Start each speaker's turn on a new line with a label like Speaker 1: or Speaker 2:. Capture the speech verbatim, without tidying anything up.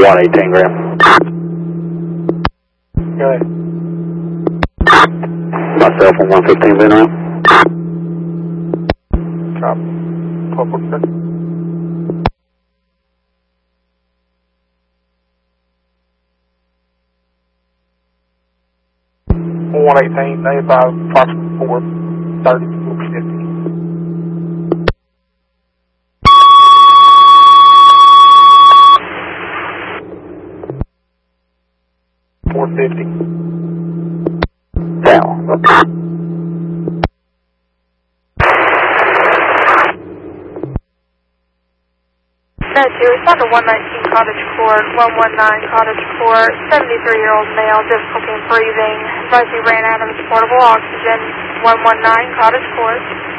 Speaker 1: one eighteen, Graham.
Speaker 2: Go ahead.
Speaker 1: Myself on one fifteen, been around.
Speaker 2: Drop. twelve forty-six. one eighteen, they about approximately four thirty, four fifty. four fifty.
Speaker 1: Down.
Speaker 3: No, two, respond to one nineteen Cottage Court, one one nine Cottage Court, seventy-three-year-old male, difficulty in breathing, advice he ran out of his portable oxygen, one one nine Cottage Court.